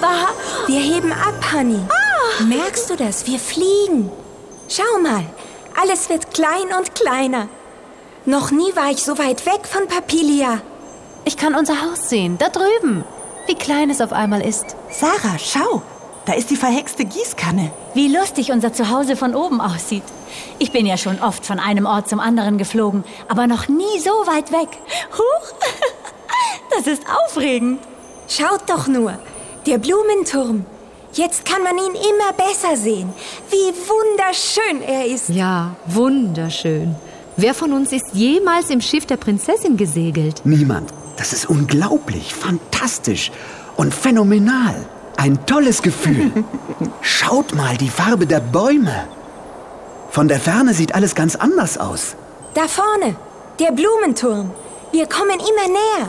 wahr? Wir heben ab, Honey. Merkst du das? Wir fliegen. Schau mal, alles wird klein und kleiner. Noch nie war ich so weit weg von Papilia. Ich kann unser Haus sehen, da drüben. Wie klein es auf einmal ist. Sarah, schau, da ist die verhexte Gießkanne. Wie lustig unser Zuhause von oben aussieht. Ich bin ja schon oft von einem Ort zum anderen geflogen, aber noch nie so weit weg. Huch, das ist aufregend. Schaut doch nur, der Blumenturm. Jetzt kann man ihn immer besser sehen. Wie wunderschön er ist. Ja, wunderschön. Wer von uns ist jemals im Schiff der Prinzessin gesegelt? Niemand. Das ist unglaublich, fantastisch und phänomenal. Ein tolles Gefühl. Schaut mal, die Farbe der Bäume. Von der Ferne sieht alles ganz anders aus. Da vorne, der Blumenturm. Wir kommen immer näher.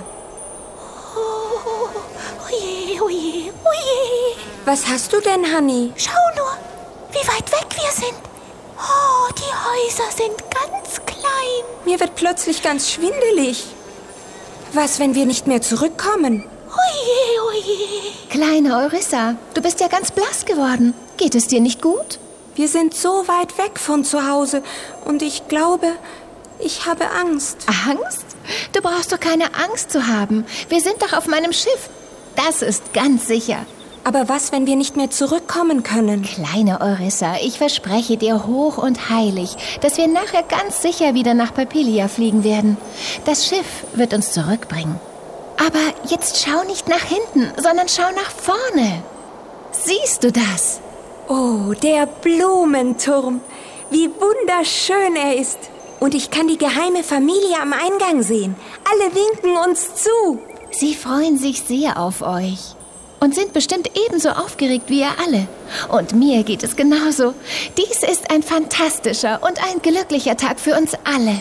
Oje, oje, oje. Was hast du denn, Honey? Schau nur, wie weit weg wir sind. Oh, die Häuser sind ganz klein. Mir wird plötzlich ganz schwindelig. Was, wenn wir nicht mehr zurückkommen? Oje, oje. Kleine Orissa, du bist ja ganz blass geworden. Geht es dir nicht gut? Wir sind so weit weg von zu Hause und ich glaube, ich habe Angst. Angst? Du brauchst doch keine Angst zu haben. Wir sind doch auf meinem Schiff. Das ist ganz sicher. Aber was, wenn wir nicht mehr zurückkommen können? Kleine Orissa, ich verspreche dir hoch und heilig, dass wir nachher ganz sicher wieder nach Papilia fliegen werden. Das Schiff wird uns zurückbringen. Aber jetzt schau nicht nach hinten, sondern schau nach vorne. Siehst du das? Oh, der Blumenturm. Wie wunderschön er ist. Und ich kann die geheime Familie am Eingang sehen. Alle winken uns zu. Sie freuen sich sehr auf euch. Und sind bestimmt ebenso aufgeregt wie ihr alle. Und mir geht es genauso. Dies ist ein fantastischer und ein glücklicher Tag für uns alle.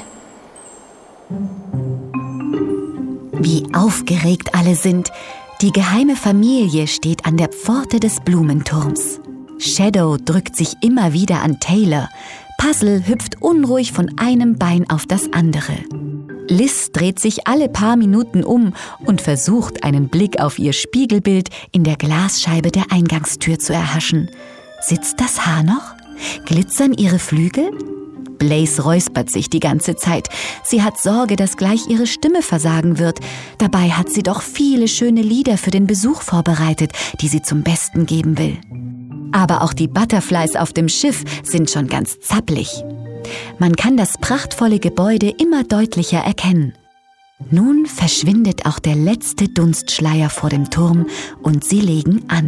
Wie aufgeregt alle sind. Die geheime Familie steht an der Pforte des Blumenturms. Shadow drückt sich immer wieder an Taylor. Puzzle hüpft unruhig von einem Bein auf das andere. Liz dreht sich alle paar Minuten um und versucht, einen Blick auf ihr Spiegelbild in der Glasscheibe der Eingangstür zu erhaschen. Sitzt das Haar noch? Glitzern ihre Flügel? Blaze räuspert sich die ganze Zeit. Sie hat Sorge, dass gleich ihre Stimme versagen wird. Dabei hat sie doch viele schöne Lieder für den Besuch vorbereitet, die sie zum Besten geben will. Aber auch die Butterflies auf dem Schiff sind schon ganz zappelig. Man kann das prachtvolle Gebäude immer deutlicher erkennen. Nun verschwindet auch der letzte Dunstschleier vor dem Turm und sie legen an.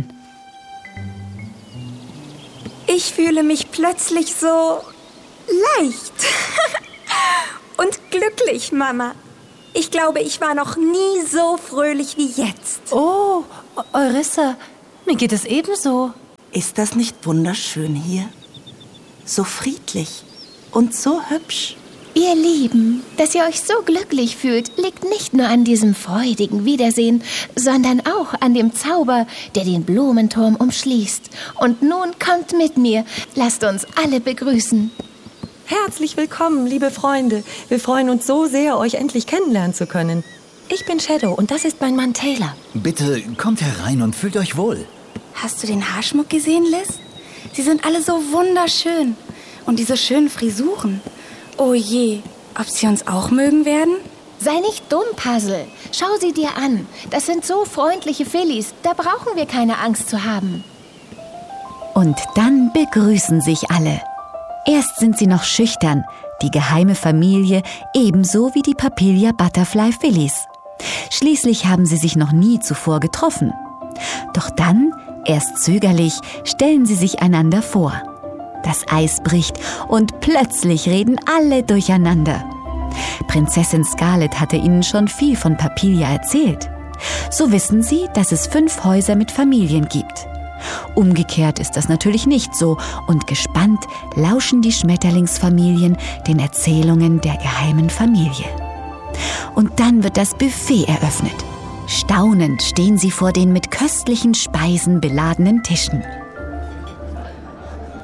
Ich fühle mich plötzlich so leicht und glücklich, Mama. Ich glaube, ich war noch nie so fröhlich wie jetzt. Oh, Orissa, mir geht es ebenso. Ist das nicht wunderschön hier? So friedlich und so hübsch. Ihr Lieben, dass ihr euch so glücklich fühlt, liegt nicht nur an diesem freudigen Wiedersehen, sondern auch an dem Zauber, der den Blumenturm umschließt. Und nun kommt mit mir, lasst uns alle begrüßen. Herzlich willkommen, liebe Freunde. Wir freuen uns so sehr, euch endlich kennenlernen zu können. Ich bin Shadow und das ist mein Mann Taylor. Bitte kommt herein und fühlt euch wohl. Hast du den Haarschmuck gesehen, Liz? Sie sind alle so wunderschön. Und diese schönen Frisuren. Oh je, ob sie uns auch mögen werden? Sei nicht dumm, Puzzle. Schau sie dir an. Das sind so freundliche Fillies. Da brauchen wir keine Angst zu haben. Und dann begrüßen sich alle. Erst sind sie noch schüchtern, die geheime Familie ebenso wie die Papilia Butterfly Fillies. Schließlich haben sie sich noch nie zuvor getroffen. Doch dann, erst zögerlich, stellen sie sich einander vor. Das Eis bricht und plötzlich reden alle durcheinander. Prinzessin Scarlet hatte ihnen schon viel von Papilia erzählt. So wissen sie, dass es 5 Häuser mit Familien gibt. Umgekehrt ist das natürlich nicht so und gespannt lauschen die Schmetterlingsfamilien den Erzählungen der geheimen Familie. Und dann wird das Buffet eröffnet. Staunend stehen sie vor den mit köstlichen Speisen beladenen Tischen.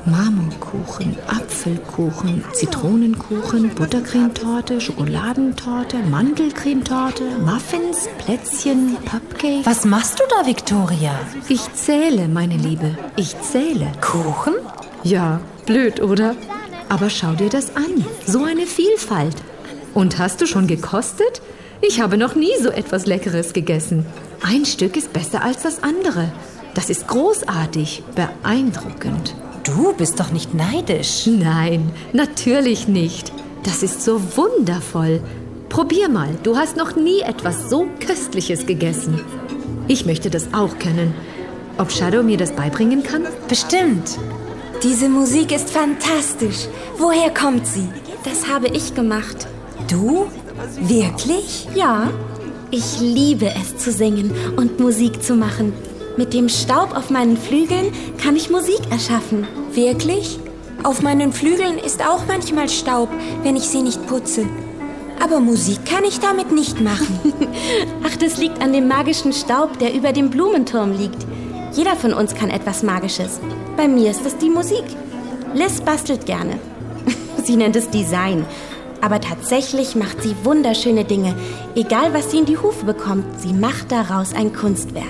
Marmorkuchen, Apfelkuchen, Zitronenkuchen, Buttercremetorte, Schokoladentorte, Mandelcremetorte, Muffins, Plätzchen, Cupcakes. Was machst du da, Victoria? Ich zähle, meine Liebe. Ich zähle. Kuchen? Ja, blöd, oder? Aber schau dir das an. So eine Vielfalt. Und hast du schon gekostet? Ich habe noch nie so etwas Leckeres gegessen. Ein Stück ist besser als das andere. Das ist großartig, beeindruckend. Du bist doch nicht neidisch. Nein, natürlich nicht. Das ist so wundervoll. Probier mal, du hast noch nie etwas so Köstliches gegessen. Ich möchte das auch können. Ob Shadow mir das beibringen kann? Bestimmt. Diese Musik ist fantastisch. Woher kommt sie? Das habe ich gemacht. Du? Wirklich? Ja, ich liebe es zu singen und Musik zu machen. Mit dem Staub auf meinen Flügeln kann ich Musik erschaffen. Wirklich? Auf meinen Flügeln ist auch manchmal Staub, wenn ich sie nicht putze. Aber Musik kann ich damit nicht machen. Ach, das liegt an dem magischen Staub, der über dem Blumenturm liegt. Jeder von uns kann etwas Magisches. Bei mir ist es die Musik. Liz bastelt gerne. Sie nennt es Design. Aber tatsächlich macht sie wunderschöne Dinge. Egal, was sie in die Hufe bekommt, sie macht daraus ein Kunstwerk.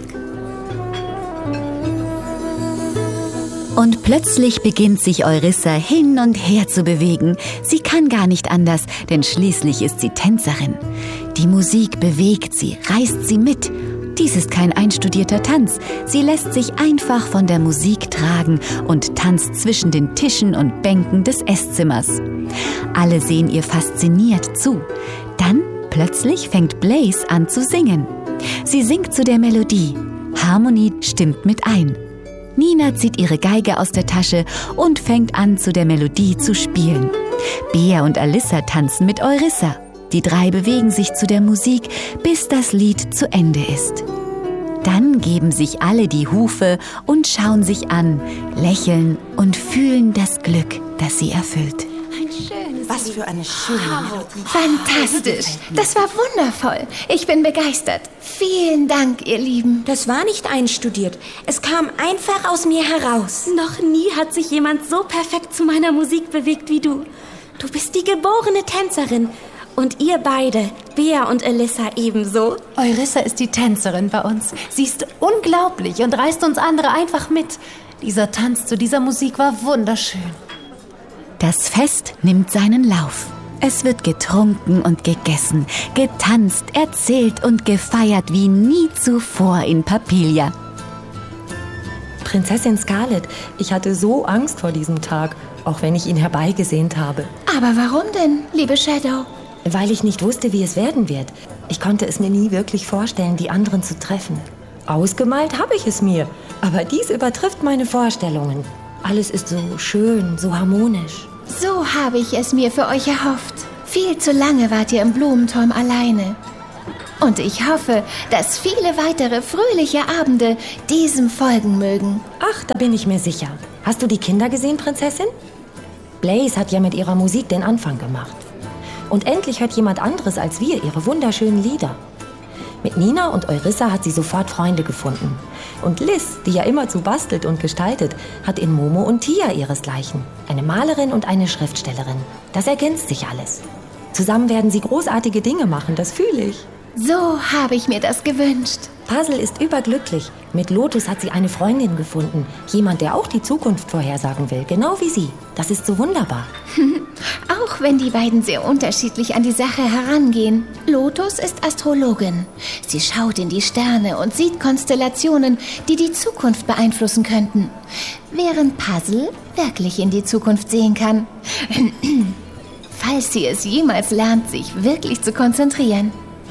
Und plötzlich beginnt sich Eurissa hin und her zu bewegen. Sie kann gar nicht anders, denn schließlich ist sie Tänzerin. Die Musik bewegt sie, reißt sie mit. Dies ist kein einstudierter Tanz. Sie lässt sich einfach von der Musik tragen und tanzt zwischen den Tischen und Bänken des Esszimmers. Alle sehen ihr fasziniert zu. Dann plötzlich fängt Blaze an zu singen. Sie singt zu der Melodie. Harmony stimmt mit ein. Nina zieht ihre Geige aus der Tasche und fängt an, zu der Melodie zu spielen. Bea und Alyssa tanzen mit Eurissa. Die drei bewegen sich zu der Musik, bis das Lied zu Ende ist. Dann geben sich alle die Hufe und schauen sich an, lächeln und fühlen das Glück, das sie erfüllt. Was für eine schöne Melodie. Fantastisch. Das war wundervoll. Ich bin begeistert. Vielen Dank, ihr Lieben. Das war nicht einstudiert. Es kam einfach aus mir heraus. Noch nie hat sich jemand so perfekt zu meiner Musik bewegt wie du. Du bist die geborene Tänzerin. Und ihr beide, Bea und Alyssa, ebenso. Eurissa ist die Tänzerin bei uns. Sie ist unglaublich und reißt uns andere einfach mit. Dieser Tanz zu dieser Musik war wunderschön. Das Fest nimmt seinen Lauf. Es wird getrunken und gegessen, getanzt, erzählt und gefeiert wie nie zuvor in Papilia. Prinzessin Scarlet, ich hatte so Angst vor diesem Tag, auch wenn ich ihn herbeigesehnt habe. Aber warum denn, liebe Shadow? Weil ich nicht wusste, wie es werden wird. Ich konnte es mir nie wirklich vorstellen, die anderen zu treffen. Ausgemalt habe ich es mir, aber dies übertrifft meine Vorstellungen. Alles ist so schön, so harmonisch. So habe ich es mir für euch erhofft. Viel zu lange wart ihr im Blumenturm alleine. Und ich hoffe, dass viele weitere fröhliche Abende diesem folgen mögen. Ach, da bin ich mir sicher. Hast du die Kinder gesehen, Prinzessin? Blaze hat ja mit ihrer Musik den Anfang gemacht. Und endlich hört jemand anderes als wir ihre wunderschönen Lieder. Mit Nina und Eurissa hat sie sofort Freunde gefunden. Und Liz, die ja immerzu bastelt und gestaltet, hat in Momo und Tia ihresgleichen. Eine Malerin und eine Schriftstellerin. Das ergänzt sich alles. Zusammen werden sie großartige Dinge machen, das fühle ich. So habe ich mir das gewünscht. Puzzle ist überglücklich. Mit Lotus hat sie eine Freundin gefunden. Jemand, der auch die Zukunft vorhersagen will, genau wie sie. Das ist so wunderbar. Auch wenn die beiden sehr unterschiedlich an die Sache herangehen. Lotus ist Astrologin. Sie schaut in die Sterne und sieht Konstellationen, die die Zukunft beeinflussen könnten. Während Puzzle wirklich in die Zukunft sehen kann. Falls sie es jemals lernt, sich wirklich zu konzentrieren.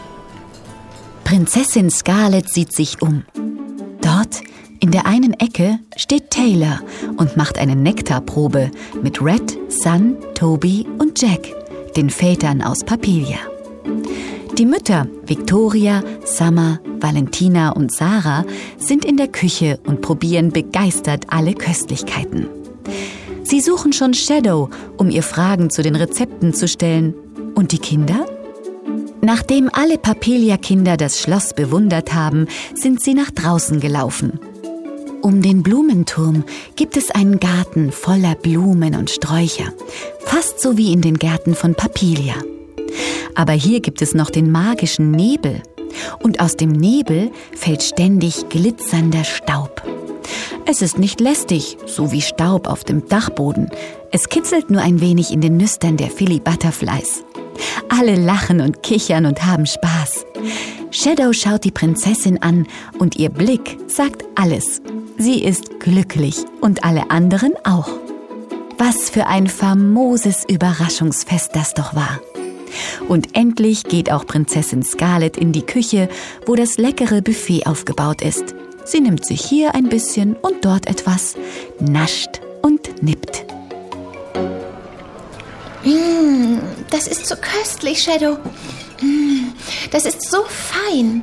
Prinzessin Scarlet sieht sich um. Dort, in der einen Ecke, steht Taylor und macht eine Nektarprobe mit Red, Sun, Toby und Jack, den Vätern aus Papilia. Die Mütter, Victoria, Summer, Valentina und Sarah, sind in der Küche und probieren begeistert alle Köstlichkeiten. Sie suchen schon Shadow, um ihr Fragen zu den Rezepten zu stellen. Und die Kinder? Nachdem alle Papilia-Kinder das Schloss bewundert haben, sind sie nach draußen gelaufen. Um den Blumenturm gibt es einen Garten voller Blumen und Sträucher, fast so wie in den Gärten von Papilia. Aber hier gibt es noch den magischen Nebel. Und aus dem Nebel fällt ständig glitzernder Staub. Es ist nicht lästig, so wie Staub auf dem Dachboden. Es kitzelt nur ein wenig in den Nüstern der Philly Butterflies. Alle lachen und kichern und haben Spaß. Shadow schaut die Prinzessin an und ihr Blick sagt alles. Sie ist glücklich und alle anderen auch. Was für ein famoses Überraschungsfest das doch war. Und endlich geht auch Prinzessin Scarlet in die Küche, wo das leckere Buffet aufgebaut ist. Sie nimmt sich hier ein bisschen und dort etwas, nascht und nippt. Das ist so köstlich, Shadow. Das ist so fein.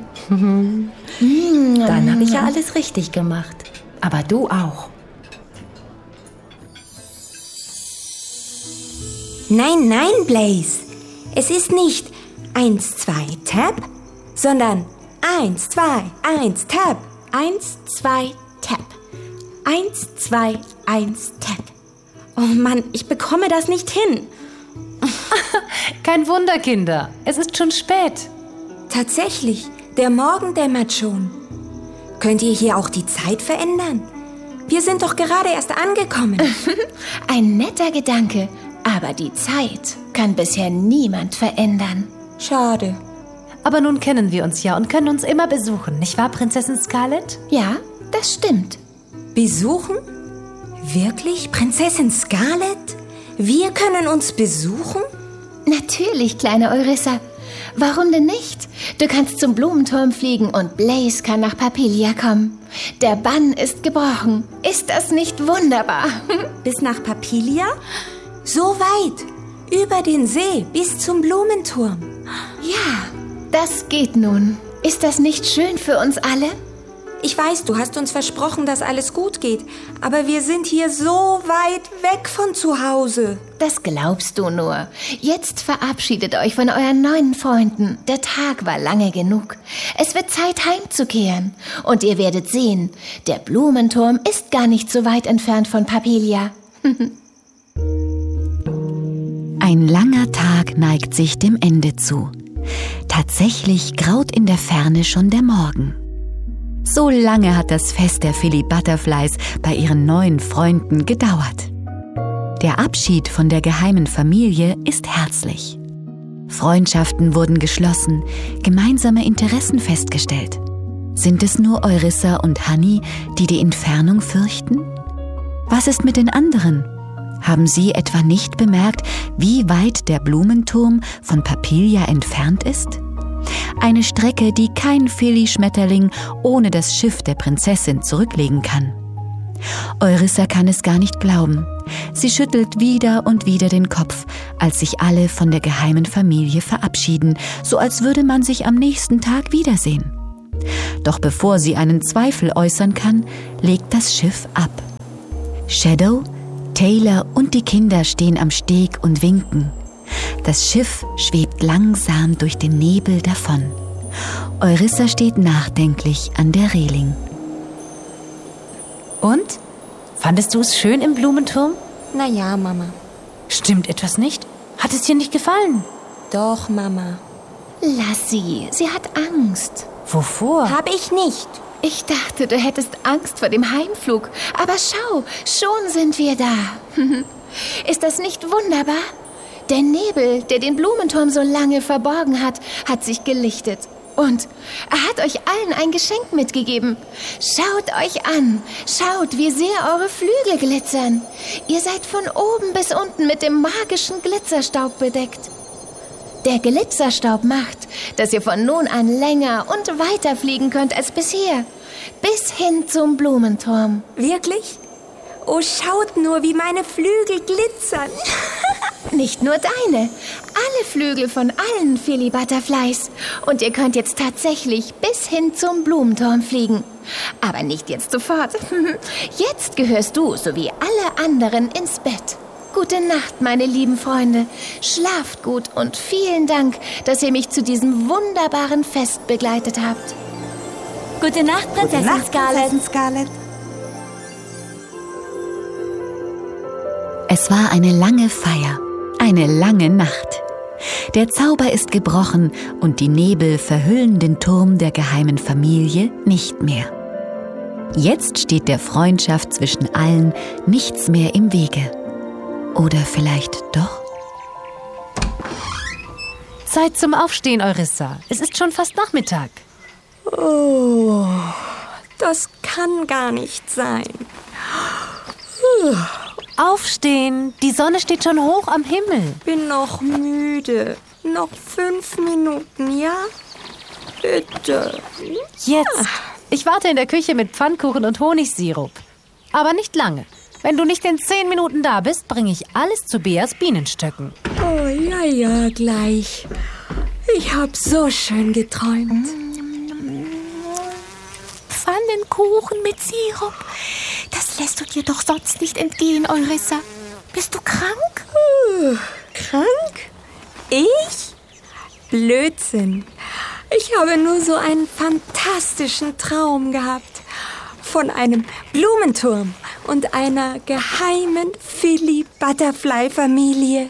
Dann habe ich ja alles richtig gemacht. Aber du auch. Nein, nein, Blaze. Es ist nicht 1, 2, Tap, sondern 1, 2, 1, Tap. 1, 2, Tap. 1, 2, 1, Tap. Oh Mann, ich bekomme das nicht hin. Kein Wunder, Kinder. Es ist schon spät. Tatsächlich, der Morgen dämmert schon. Könnt ihr hier auch die Zeit verändern? Wir sind doch gerade erst angekommen. Ein netter Gedanke, aber die Zeit kann bisher niemand verändern. Schade. Aber nun kennen wir uns ja und können uns immer besuchen, nicht wahr, Prinzessin Scarlet? Ja, das stimmt. Besuchen? Wirklich, Prinzessin Scarlet? Wir können uns besuchen? Natürlich, kleine Eurissa. Warum denn nicht? Du kannst zum Blumenturm fliegen und Blaze kann nach Papilia kommen. Der Bann ist gebrochen. Ist das nicht wunderbar? Bis nach Papilia? So weit. Über den See bis zum Blumenturm. Ja, das geht nun. Ist das nicht schön für uns alle? Ich weiß, du hast uns versprochen, dass alles gut geht. Aber wir sind hier so weit weg von zu Hause. Das glaubst du nur. Jetzt verabschiedet euch von euren neuen Freunden. Der Tag war lange genug. Es wird Zeit, heimzukehren. Und ihr werdet sehen, der Blumenturm ist gar nicht so weit entfernt von Papilia. Ein langer Tag neigt sich dem Ende zu. Tatsächlich graut in der Ferne schon der Morgen. So lange hat das Fest der Philly Butterflies bei ihren neuen Freunden gedauert. Der Abschied von der geheimen Familie ist herzlich. Freundschaften wurden geschlossen, gemeinsame Interessen festgestellt. Sind es nur Eurissa und Honey, die die Entfernung fürchten? Was ist mit den anderen? Haben sie etwa nicht bemerkt, wie weit der Blumenturm von Papilia entfernt ist? Eine Strecke, die kein Philly-Schmetterling ohne das Schiff der Prinzessin zurücklegen kann. Eurissa kann es gar nicht glauben. Sie schüttelt wieder und wieder den Kopf, als sich alle von der geheimen Familie verabschieden, so als würde man sich am nächsten Tag wiedersehen. Doch bevor sie einen Zweifel äußern kann, legt das Schiff ab. Shadow, Taylor und die Kinder stehen am Steg und winken. Das Schiff schwebt langsam durch den Nebel davon. Eurissa steht nachdenklich an der Reling. Und? Fandest du es schön im Blumenturm? Na ja, Mama. Stimmt etwas nicht? Hat es dir nicht gefallen? Doch, Mama. Lass sie hat Angst. Wovor? Hab ich nicht. Ich dachte, du hättest Angst vor dem Heimflug. Aber schau, schon sind wir da. Ist das nicht wunderbar? Der Nebel, der den Blumenturm so lange verborgen hat, hat sich gelichtet. Und er hat euch allen ein Geschenk mitgegeben. Schaut euch an. Schaut, wie sehr eure Flügel glitzern. Ihr seid von oben bis unten mit dem magischen Glitzerstaub bedeckt. Der Glitzerstaub macht, dass ihr von nun an länger und weiter fliegen könnt als bisher. Bis hin zum Blumenturm. Wirklich? Oh, schaut nur, wie meine Flügel glitzern. Nicht nur deine, alle Flügel von allen Philly Butterflies. Und ihr könnt jetzt tatsächlich bis hin zum Blumenturm fliegen. Aber nicht jetzt sofort. Jetzt gehörst du, so wie alle anderen, ins Bett. Gute Nacht, meine lieben Freunde. Schlaft gut und vielen Dank, dass ihr mich zu diesem wunderbaren Fest begleitet habt. Gute Nacht, Prinzessin Scarlet. Scarlet. Es war eine lange Feier, eine lange Nacht. Der Zauber ist gebrochen und die Nebel verhüllen den Turm der geheimen Familie nicht mehr. Jetzt steht der Freundschaft zwischen allen nichts mehr im Wege. Oder vielleicht doch? Zeit zum Aufstehen, Eurissa. Es ist schon fast Nachmittag. Oh, das kann gar nicht sein. Aufstehen, die Sonne steht schon hoch am Himmel. Bin noch müde. Noch 5 Minuten, ja? Bitte. Jetzt. Ich warte in der Küche mit Pfannkuchen und Honigsirup. Aber nicht lange. Wenn du nicht in 10 Minuten da bist, bringe ich alles zu Beas Bienenstöcken. Oh, ja, gleich. Ich hab so schön geträumt. Pfannenkuchen mit Sirup. Das lässt du dir doch sonst nicht entgehen, Eurissa. Bist du krank? Krank? Ich? Blödsinn. Ich habe nur so einen fantastischen Traum gehabt. Von einem Blumenturm und einer geheimen Philly-Butterfly-Familie.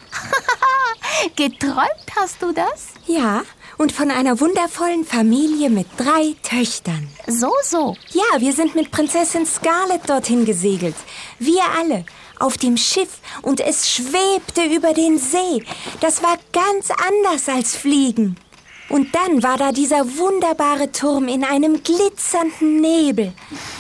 Geträumt hast du das? Ja, und von einer wundervollen Familie mit 3 Töchtern. So. Ja, wir sind mit Prinzessin Scarlett dorthin gesegelt. Wir alle auf dem Schiff und es schwebte über den See. Das war ganz anders als Fliegen. Und dann war da dieser wunderbare Turm in einem glitzernden Nebel.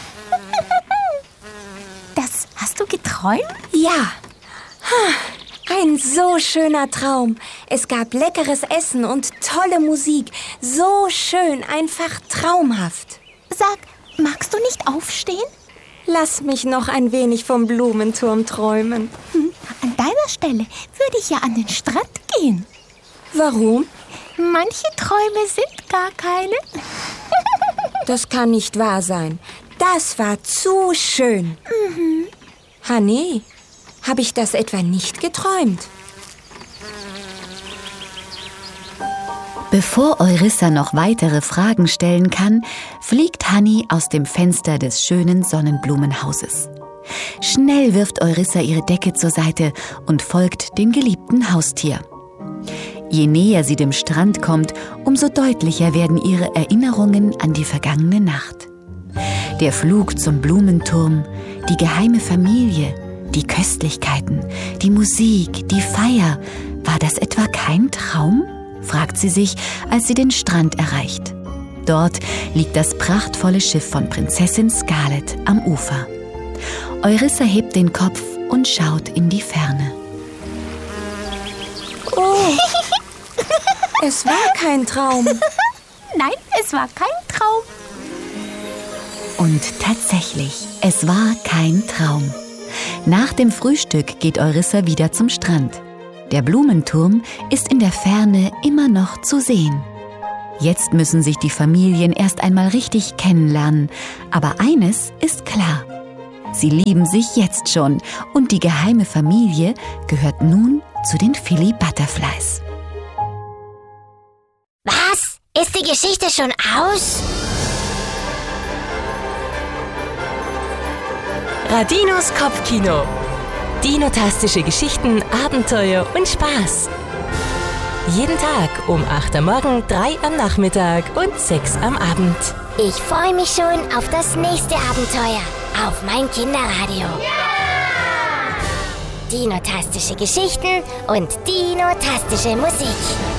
Das hast du geträumt? Ja. Ein so schöner Traum. Es gab leckeres Essen und tolle Musik. So schön, einfach traumhaft. Sag, magst du nicht aufstehen? Lass mich noch ein wenig vom Blumenturm träumen. An deiner Stelle würde ich ja an den Strand gehen. Warum? Manche Träume sind gar keine. Das kann nicht wahr sein. Das war zu schön. Honey, habe ich das etwa nicht geträumt? Bevor Eurissa noch weitere Fragen stellen kann, fliegt Honey aus dem Fenster des schönen Sonnenblumenhauses. Schnell wirft Eurissa ihre Decke zur Seite und folgt dem geliebten Haustier. Je näher sie dem Strand kommt, umso deutlicher werden ihre Erinnerungen an die vergangene Nacht. Der Flug zum Blumenturm, die geheime Familie, die Köstlichkeiten, die Musik, die Feier. War das etwa kein Traum? Fragt sie sich, als sie den Strand erreicht. Dort liegt das prachtvolle Schiff von Prinzessin Scarlett am Ufer. Eurissa hebt den Kopf und schaut in die Ferne. Oh, es war kein Traum. Nein, es war kein Traum. Und tatsächlich, es war kein Traum. Nach dem Frühstück geht Eurissa wieder zum Strand. Der Blumenturm ist in der Ferne immer noch zu sehen. Jetzt müssen sich die Familien erst einmal richtig kennenlernen. Aber eines ist klar. Sie lieben sich jetzt schon und die geheime Familie gehört nun zu den Philly Butterflies. Was? Ist die Geschichte schon aus? Radinos Kopfkino. Dinotastische Geschichten, Abenteuer und Spaß. Jeden Tag um 8 am Morgen, 3 am Nachmittag und 6 am Abend. Ich freue mich schon auf das nächste Abenteuer. Auf mein Kinderradio. Ja! Dinotastische Geschichten und dinotastische Musik.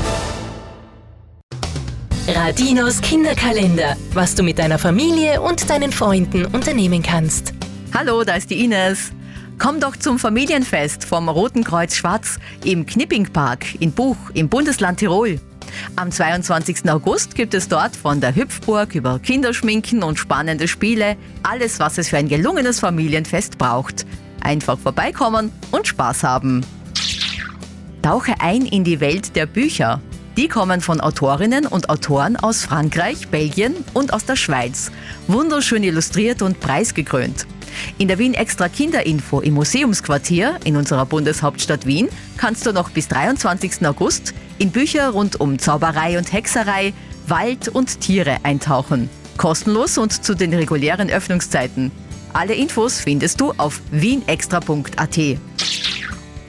Radinos Kinderkalender. Was du mit deiner Familie und deinen Freunden unternehmen kannst. Hallo, da ist die Ines. Komm doch zum Familienfest vom Roten Kreuz Schwarz im Knippingpark in Buch im Bundesland Tirol. Am 22. August gibt es dort von der Hüpfburg über Kinderschminken und spannende Spiele alles, was es für ein gelungenes Familienfest braucht. Einfach vorbeikommen und Spaß haben. Tauche ein in die Welt der Bücher. Die kommen von Autorinnen und Autoren aus Frankreich, Belgien und aus der Schweiz. Wunderschön illustriert und preisgekrönt. In der Wien Extra Kinderinfo im Museumsquartier in unserer Bundeshauptstadt Wien kannst du noch bis 23. August in Bücher rund um Zauberei und Hexerei, Wald und Tiere eintauchen. Kostenlos und zu den regulären Öffnungszeiten. Alle Infos findest du auf wienextra.at.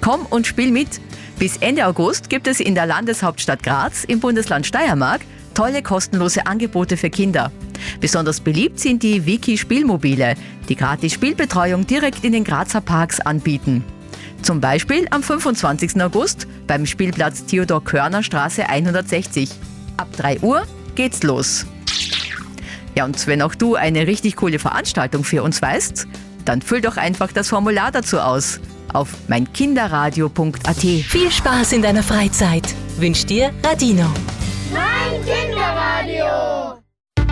Komm und spiel mit. Bis Ende August gibt es in der Landeshauptstadt Graz im Bundesland Steiermark tolle kostenlose Angebote für Kinder. Besonders beliebt sind die Wiki-Spielmobile, die gratis Spielbetreuung direkt in den Grazer Parks anbieten. Zum Beispiel am 25. August beim Spielplatz Theodor-Körner-Straße 160. Ab 3 Uhr geht's los. Ja, und wenn auch du eine richtig coole Veranstaltung für uns weißt, dann füll doch einfach das Formular dazu aus auf meinkinderradio.at. Viel Spaß in deiner Freizeit wünscht dir Radino. Mein Kinderradio.